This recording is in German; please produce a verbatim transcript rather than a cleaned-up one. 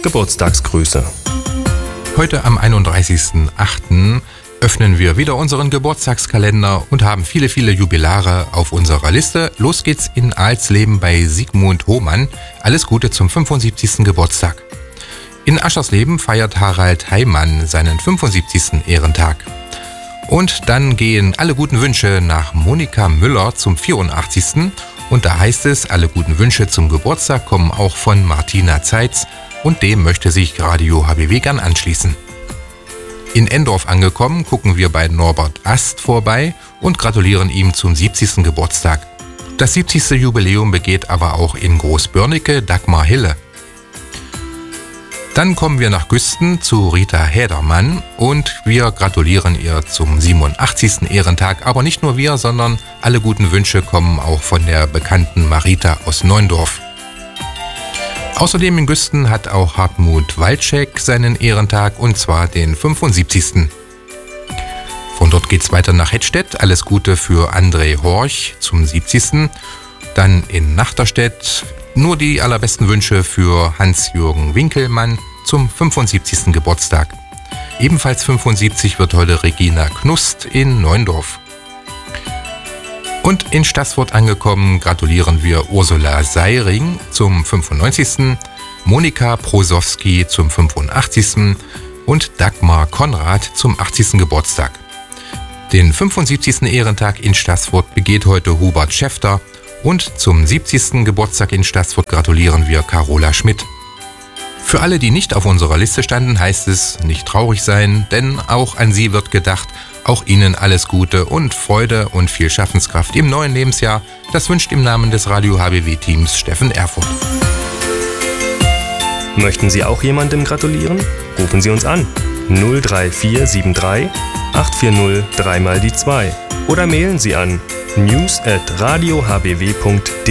Geburtstagsgrüße. Heute am einunddreißigsten achten öffnen wir wieder unseren Geburtstagskalender und haben viele, viele Jubilare auf unserer Liste. Los geht's in Alsleben bei Sigmund Hohmann. Alles Gute zum fünfundsiebzigsten Geburtstag. In Aschersleben feiert Harald Heimann seinen fünfundsiebzigsten Ehrentag. Und dann gehen alle guten Wünsche nach Monika Müller zum vierundachtzigsten Und da heißt es, alle guten Wünsche zum Geburtstag kommen auch von Martina Zeitz und dem möchte sich Radio H B W gern anschließen. In Endorf angekommen, gucken wir bei Norbert Ast vorbei und gratulieren ihm zum siebzigsten Geburtstag. Das siebzigste Jubiläum begeht aber auch in Großbörnecke Dagmar Hille. Dann kommen wir nach Güsten zu Rita Hädermann und wir gratulieren ihr zum siebenundachtzigsten Ehrentag. Aber nicht nur wir, sondern alle guten Wünsche kommen auch von der bekannten Marita aus Neundorf. Außerdem in Güsten hat auch Hartmut Waldschek seinen Ehrentag und zwar den fünfundsiebzigsten Von dort geht's weiter nach Hettstedt. Alles Gute für André Horch zum siebzigsten Dann in Nachterstedt nur die allerbesten Wünsche für Hans-Jürgen Winkelmann zum fünfundsiebzigsten Geburtstag. Ebenfalls fünfundsiebzig wird heute Regina Knust in Neundorf. Und in Staßfurt angekommen gratulieren wir Ursula Seiring zum fünfundneunzigsten Monika Prosowski zum fünfundachtzigsten und Dagmar Konrad zum achtzigsten Geburtstag. Den fünfundsiebzigsten Ehrentag in Staßfurt begeht heute Hubert Schäfter und zum siebzigsten Geburtstag in Staßfurt gratulieren wir Carola Schmidt. Für alle, die nicht auf unserer Liste standen, heißt es nicht traurig sein, denn auch an sie wird gedacht. Auch Ihnen alles Gute und Freude und viel Schaffenskraft im neuen Lebensjahr. Das wünscht im Namen des Radio H B W-Teams Steffen Erfurt. Möchten Sie auch jemandem gratulieren? Rufen Sie uns an. null drei vier sieben drei acht vier null drei mal die zwei oder mailen Sie an news at radio h b w punkt d e.